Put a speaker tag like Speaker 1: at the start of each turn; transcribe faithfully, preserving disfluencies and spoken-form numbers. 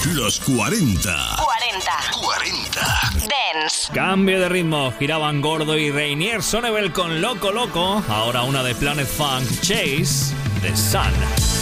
Speaker 1: Los cuarenta.
Speaker 2: cuarenta.
Speaker 1: cuarenta.
Speaker 2: Dance.
Speaker 3: Cambio de ritmo. Giraban Gordo y Rainier Sonneville con Loco Loco. Ahora una de Planet Funk, Chase, The Sun.